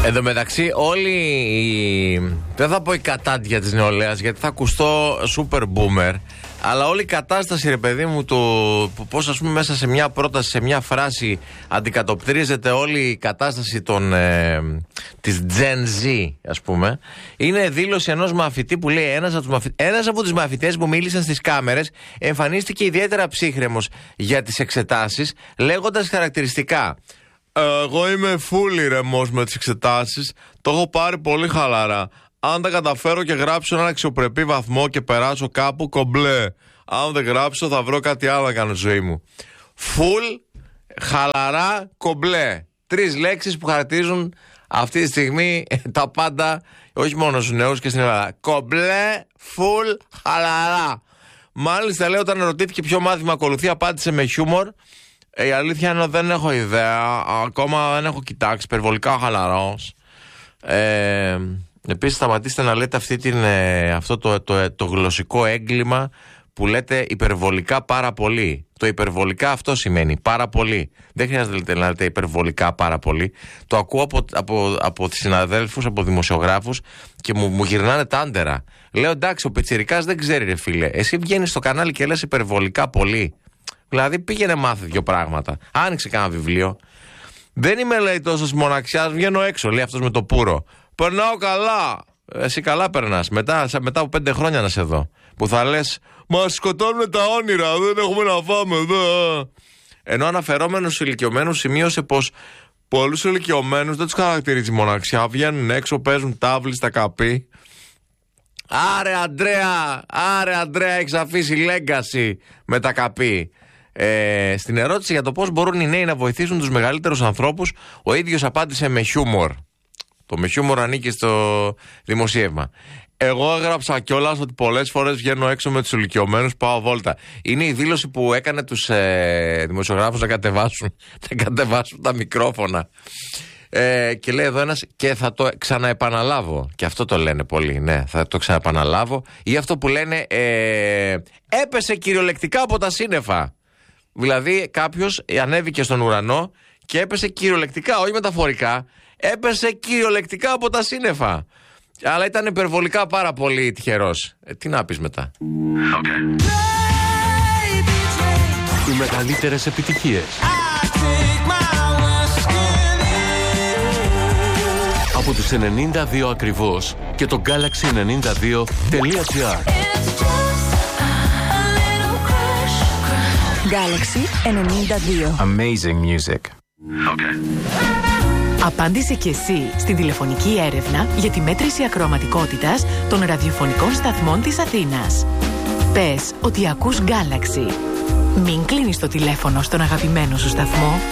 Εν τω μεταξύ, δεν θα πω η κατάντια της νεολαίας, γιατί θα ακουστώ super boomer. Αλλά όλη η κατάσταση, ρε παιδί μου, πώς ας πούμε μέσα σε μια πρόταση, σε μια φράση αντικατοπτρίζεται όλη η κατάσταση της Gen Z, ας πούμε. Είναι δήλωση ενός μαθητή που λέει ένας από τους μαθητές που μίλησαν στις κάμερες εμφανίστηκε ιδιαίτερα ψύχρεμος για τις εξετάσεις, λέγοντας χαρακτηριστικά: εγώ είμαι full ηρεμός με τις εξετάσεις, το έχω πάρει πολύ χαλαρά. Αν τα καταφέρω και γράψω έναν αξιοπρεπή βαθμό και περάσω κάπου, κομπλέ. Αν δεν γράψω, θα βρω κάτι άλλο να κάνω στη ζωή μου. Full, χαλαρά, κομπλέ. 3 λέξεις που χαρακτηρίζουν αυτή τη στιγμή τα πάντα, όχι μόνο στους νέους και στην Ελλάδα. Κομπλέ, full, χαλαρά. Μάλιστα, λέει, όταν ρωτήθηκε ποιο μάθημα ακολουθεί, απάντησε με χιούμορ. Η αλήθεια είναι ότι δεν έχω ιδέα. Ακόμα δεν έχω κοιτάξει. Υπερβολικά χαλαρός. Επίσης, σταματήστε να λέτε αυτό το γλωσσικό έγκλημα που λέτε υπερβολικά πάρα πολύ. Το υπερβολικά αυτό σημαίνει πάρα πολύ. Δεν χρειάζεται να λέτε υπερβολικά πάρα πολύ. Το ακούω από συναδέλφους, από δημοσιογράφους και μου γυρνάνε τάντερα. Λέω, εντάξει, ο πιτσιρικάς δεν ξέρει, ρε φίλε. Εσύ βγαίνεις στο κανάλι και λες υπερβολικά πολύ. Δηλαδή πήγαινε μάθε 2 πράγματα. Άνοιξε κανένα βιβλίο. Δεν είμαι, λέει, τόσο μοναξιάς, βγαίνω έξω, λέει αυτός με το πουρο. Περνάω καλά. Εσύ καλά περνάς. Μετά από 5 χρόνια να σε δω. Που θα λες, μας σκοτώνουν τα όνειρα, δεν έχουμε να φάμε εδώ. Ενώ αναφερόμενος στους ηλικιωμένους σημείωσε πως πολλούς ηλικιωμένους δεν τους χαρακτηρίζει μοναξιά. Βγαίνουν έξω, παίζουν τάβλη στα καπί. Άρε Αντρέα, έχεις αφήσει λέγκαση με τα καπί. Στην ερώτηση για το πώς μπορούν οι νέοι να βοηθήσουν τους μεγαλύτερους ανθρώπους, ο ίδιος απάντησε με χιούμορ. Το με χιούμορ ανήκει στο δημοσίευμα. Εγώ έγραψα κιόλας ότι πολλές φορές βγαίνω έξω με τους ηλικιωμένους, πάω βόλτα. Είναι η δήλωση που έκανε τους δημοσιογράφους να κατεβάσουν τα μικρόφωνα. Και λέει εδώ ένας, και θα το ξαναεπαναλάβω. Και αυτό το λένε πολλοί, ναι, θα το ξαναεπαναλάβω. Ή αυτό που λένε, έπεσε κυριολεκτικά από τα σύννεφα. Δηλαδή κάποιος ανέβηκε στον ουρανό και έπεσε κυριολεκτικά, όχι μεταφορικά. Έπεσε κυριολεκτικά από τα σύννεφα. Αλλά ήταν υπερβολικά πάρα πολύ τυχερός. Τι να πεις μετά. Okay. Οι μεγαλύτερες επιτυχίες. Από τους 92 ακριβώς και το Galaxy92.gr. Galaxy 92. Amazing music. Okay. Απάντησε και εσύ στην τηλεφωνική έρευνα για τη μέτρηση ακροαματικότητας των ραδιοφωνικών σταθμών της Αθήνας. Πες ότι ακούς Galaxy. Μην κλείνεις το τηλέφωνο στον αγαπημένο σου σταθμό.